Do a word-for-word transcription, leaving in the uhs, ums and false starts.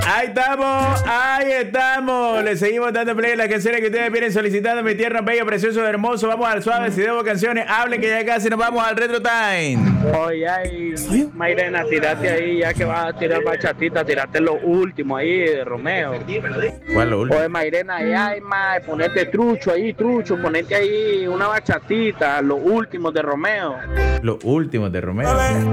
Ahí estamos, ahí estamos. Le seguimos dando play a las canciones que ustedes vienen solicitando. Mi tierno, bello, precioso, hermoso. Vamos al suave, si debo canciones. Hablen que ya casi nos vamos al retro time. Oye, ay, Mairena, tirate ahí, ya que vas a tirar bachatita, tirate lo último ahí de Romeo. ¿Cuál lo último? Oye, Mairena, ay, ay, ma, ponete trucho ahí, trucho, ponete ahí una bachatita, lo último de Romeo. Los últimos de Romeo.